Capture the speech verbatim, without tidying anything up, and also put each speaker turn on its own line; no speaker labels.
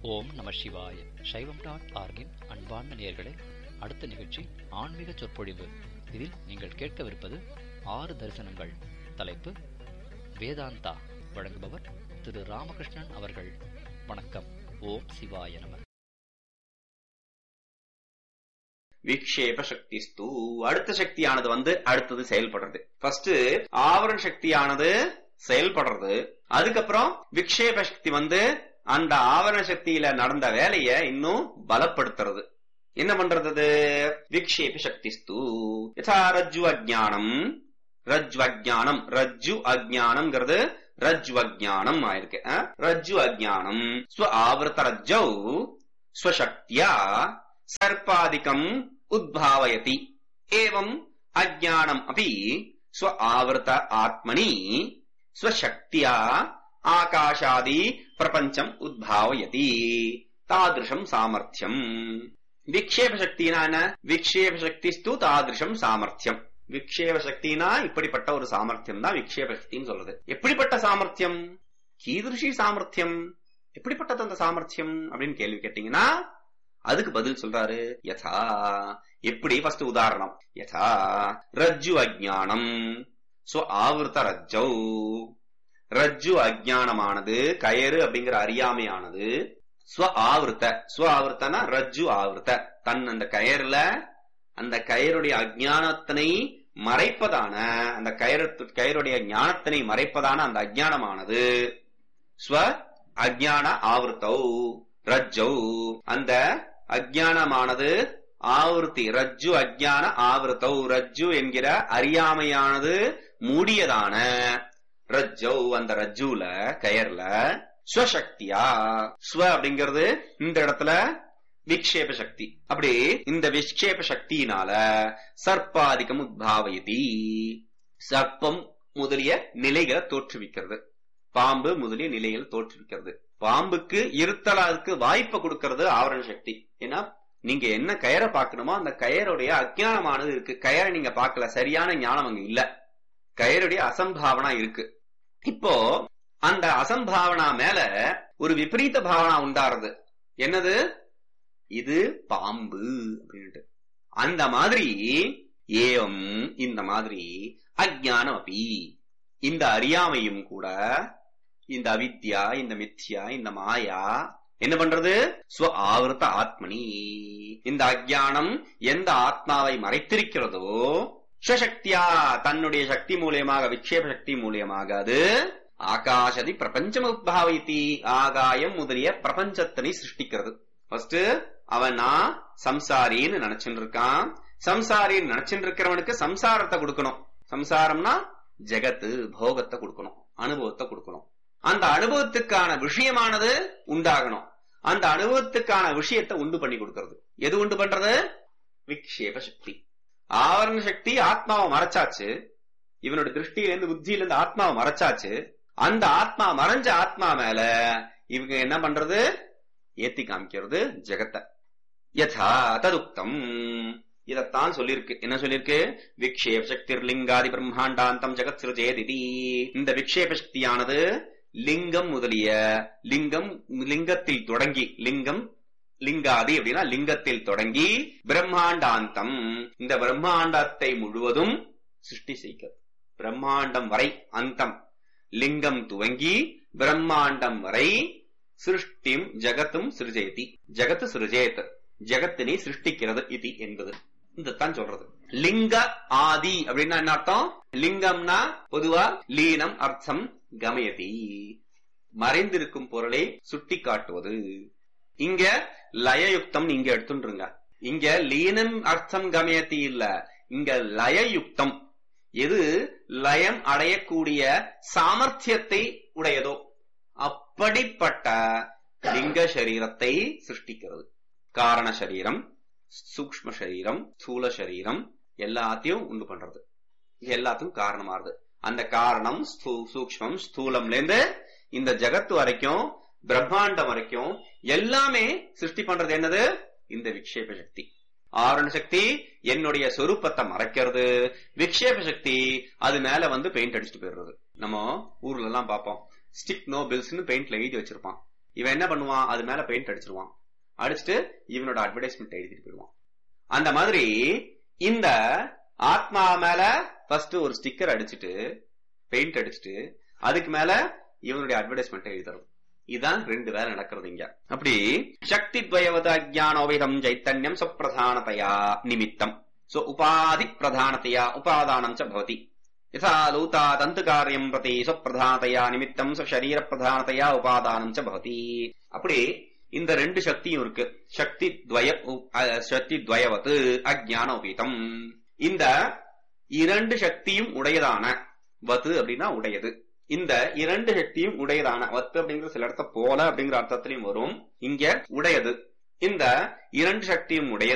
ஓம் நம சிவாய. சைவம் டாட் ஆர்கின் அன்பார்ந்த நேயர்களே, அடுத்த நிகழ்ச்சி ஆன்மீக சொற்பொழிவு. இதில் நீங்கள் கேட்கவிருப்பது ஆறு தரிசனங்கள். தலைப்பு வேதாந்தா. வழங்குபவர் திரு ராமகிருஷ்ணன் அவர்கள். வணக்கம். ஓம் சிவாய நம.
விக்ஷேப சக்திஸ்து. அடுத்த சக்தியானது வந்து அடுத்தது செயல்படுறது. ஃபர்ஸ்ட் ஆவரண சக்தியானது செயல்படுறது. அதுக்கப்புறம் விக்ஷேப சக்தி வந்து அந்த ஆவரண சக்தியில நடந்த வேலைய இன்னும் பலப்படுத்துறது. என்ன பண்றது? விக்ஷேப சக்திஸ்து யதா ரஜ்ஜு அஜ்ஞானம். ரஜ்ஜு அஜ்ஞானம் ரஜ்ஜு அஜ்ஞானம்ங்கிறது ரஜ்ஜு அஜ்ஞானம் ஆயிருக்கு. ரஜ்ஜு அஜ்ஞானம் ஸ்வ ஆவர்த்த ரஜ்ஜௌ ஸ்வசக்தியா சர்ப்பாதிகம் உத்பாவயதி. ஏவம் அஜ்ஞானம் அபி ஸ்வ ஆவர்த்த ஆத்மனி ஸ்வசக்தியா ஆகாஷாதி பிரபஞ்சம் உத்பாவயதி. தாதிருஷம் சாமர்த்தியம். விக்ஷேப சக்தினா விக்ஷேப சக்திஸ்து தாதிருஷம் சாமர்த்தியம். விக்ஷேப சக்தினா இப்படிப்பட்ட ஒரு சாமர்த்தியம் தான் விக்ஷேப சக்தின்னு சொல்றது. எப்படிப்பட்ட சாமர்த்தியம்? கீதృஷி சாமர்த்தியம். எப்படிப்பட்டது அந்த சாமர்த்தியம் அப்படின்னு கேள்வி கேட்டீங்கன்னா அதுக்கு பதில் சொல்றாரு. யதா, எப்படி? ஃபர்ஸ்ட் உதாரணம். யதா ரஜ்ஜு அஜ்ஞானம் சோ ஆவர்த்த ரஜ்ஜௌ. ரஜ்ஜு அஜ்ஞானமானது, கயறு அப்படிங்கிற அறியாமையானது, ஸ்வ ஆவர்த்த. ஸ்வ ஆவர்த்தனா ரஜ்ஜு ஆவர்த்த, தன் அந்த கயறுல அந்த கயருடைய அஜ்ஞானத்தினை மறைப்பதான அந்த கயறு கயருடைய ஞானத்தினை மறைப்பதான அந்த அஜ்ஞானமானது ஸ்வ அஜ்ஞான ஆவர்த்தௌ ரஜ்ஜௌ. அந்த அஜ்ஞானமானது ஆவர்த்தி ரஜ்ஜு அஜ்ஞான ஆவர்த்தௌ. ரஜ்ஜு என்கிற அறியாமையானது மூடியதான ரஜ்ஜௌ, அந்த ரஜ்ஜுல கயர்ல ஸ்வசக்தியா. ஸ்வ அப்படிங்கிறது இந்த இடத்துல விக்ஷேப சக்தி. அப்படி இந்த விக்ஷேப சக்தியினால சர்ப்பாதிகம் உத்பாவயதி. சர்ப்பம் முதலிய நிலைகளை தோற்றுவிக்கிறது. பாம்பு முதலிய நிலைகள் தோற்றுவிக்கிறது. பாம்புக்கு இருத்தலாருக்கு வாய்ப்பை கொடுக்கிறது ஆவரண சக்தி. ஏன்னா நீங்க என்ன கயரை பார்க்கணுமோ அந்த கயருடைய அஜ்ஞானமானது இருக்கு. கயரை நீங்க பார்க்கல, சரியான ஞானம் அங்க இல்ல, கயருடைய அசம்பாவனா இருக்கு. இப்போ அந்த அசம்பாவனா மேல ஒரு விபரீத பாவனா உண்டாருது. என்னது? இது பாம்பு அப்படின்ட்டு. அந்த மாதிரி ஏவம் இந்த மாதிரி அஜ்ஞானம் அபி, இந்த அறியாமையும் கூட, இந்த அவித்யா, இந்த மித்யா, இந்த மாயா என்ன பண்றது? ஸ்வ ஆவர்த்த ஆத்மனி, இந்த அஜ்ஞானம் எந்த ஆத்மாவை மறைத்திருக்கிறதோ ஸ்வசக்தியா தன்னுடைய சக்தி மூலியமாக, விக்ஷேப சக்தி மூலியமாக அது ஆகாஷதி பிரபஞ்சம் உத்பாவயதி, ஆகாயம் முதலிய பிரபஞ்சத்தினை சிருஷ்டிக்கிறது. ஃபர்ஸ்ட் அவன் நான் சம்சாரின்னு நினைச்சுட்டு இருக்கான். சம்சாரின்னு நினைச்சுட்டு இருக்கிறவனுக்கு சம்சாரத்தை கொடுக்கணும். சம்சாரம்னா ஜெகத்து, போகத்தை கொடுக்கணும், அனுபவத்தை கொடுக்கணும். அந்த அனுபவத்துக்கான விஷயமானது உண்டாகணும். அந்த அனுபவத்துக்கான விஷயத்தை உண்டு பண்ணி கொடுக்கிறது. எது உண்டு பண்றது? விக்ஷேப சக்தி. ஆவரண சக்தி ஆத்மாவை மறைச்சாச்சு. இவனுடைய திருஷ்டியிலிருந்து புத்தியிலிருந்து ஆத்மாவை மறைச்சாச்சு. அந்த ஆத்மா மறைஞ்ச ஆத்மா மேல இவங்க என்ன பண்றது? ஏத்தி காமிக்கிறது ஜெகத்தை. யதா ததுக்தம், இதத்தான் சொல்லிருக்கு. என்ன சொல்லிருக்கு? விக்ஷேப சக்தி லிங்காதி பிரம்மாண்டாந்தம் ஜெகத் சிருஜேதி. இந்த விக்ஷேப சக்தியானது லிங்கம் முதலிய லிங்கம் லிங்கத்தில் தொடங்கி, லிங்கம் லிங்காதி அப்படின்னா லிங்கத்தில் தொடங்கி பிரம்மாண்டாந்தம் இந்த பிரம்மாண்டத்தை முழுவதும் சிருஷ்டி செய்கிறது. பிரம்மாண்டம் வரை அந்தம், லிங்கம் துவங்கி பிரம்மாண்டம் வரை சிருஷ்டிம் ஜகத்தும் சிருஜேதி. ஜகத்து சிருஜேத், ஜகத்தினை சிருஷ்டிக்கிறது இது என்பது இதுதான் சொல்றது. லிங்க ஆதி அப்படின்னா என்ன அர்த்தம்? லிங்கம்னா பொதுவா லீனம் அர்த்தம் கமயதி, மறைந்திருக்கும் பொருளை சுட்டி காட்டுவது. இங்க லயயுக்தம் இங்க எடுத்துருங்க. இங்க லீனம் அர்த்தம் கமயத்தி இல்ல, இங்க லயயுக்தம். எது லயம் அடையக்கூடிய சாமர்த்தியத்தை உடையதோ அப்படிப்பட்ட லிங்க சரீரத்தை சிருஷ்டிக்கிறது. காரண சரீரம், சூக்ஷ்ம சரீரம், ஸ்தூல சரீரம் எல்லாத்தையும் உண்டு பண்றது. எல்லாத்துக்கும் காரணமாறுது. அந்த காரணம் சூக்ஷ்மம் ஸ்தூலம்ல இருந்து இந்த ஜகத்து வரைக்கும், பிரம்மாண்டம் வரைக்கும் எல்லாமே சிருஷ்டி பண்றது என்னது? இந்த விக்ஷேப சக்தி. ஆவரண சக்தி என்னுடைய சொரூபத்தை மறைக்கிறது. விக்ஷேப சக்தி அது மேல வந்து பெயிண்ட் அடிச்சுட்டு போயிடுறது. நம்ம ஊர்ல எல்லாம் பார்ப்போம், ஸ்டிக் நோ பில்ஸ்னு பெயிண்ட்ல எழுதி வச்சிருப்பான். இவன் என்ன பண்ணுவான், அது மேல பெயிண்ட் அடிச்சிருவான். அடிச்சுட்டு இவனோட அட்வர்டைஸ்மெண்ட் எழுதிட்டு போயிடுவான். அந்த மாதிரி இந்த ஆத்மா மேல ஃபர்ஸ்ட் ஒரு ஸ்டிக்கர் அடிச்சுட்டு பெயிண்ட் அடிச்சுட்டு அதுக்கு மேல இவனுடைய அட்வர்டைஸ்மெண்ட் எழுதுறது. இதுதான் ரெண்டு வேலை நடக்கிறது இங்க. அப்படி சக்தி துவயவத அஜ்ஞானோவேதம் சைத்தன்யம் சுப்பிரதானதையா நிமித்தம். சோ உபாதி பிரதானதையா உபாதானம் ச பவதி. யதா லூதா தந்து காரியம் பிரதி சுப்பிரதானதையா நிமித்தம் சரீர பிரதானதையா உபாதானம் ச பவதி. அப்படி இந்த ரெண்டு சக்தியும் இருக்கு. சக்தி துவய சக்தி துவயவது அஜ்ஞானோபீதம். இந்த இரண்டு சக்தியும் உடையதான, வது அப்படின்னா உடையது, இந்த இரண்டு சக்தியும் உடையதான, வத்து அப்படிங்கிற சில இடத்த போல அப்படிங்கிற அர்த்தத்திலையும் வரும், இங்க உடையது. இந்த இரண்டு சக்தியும் உடையது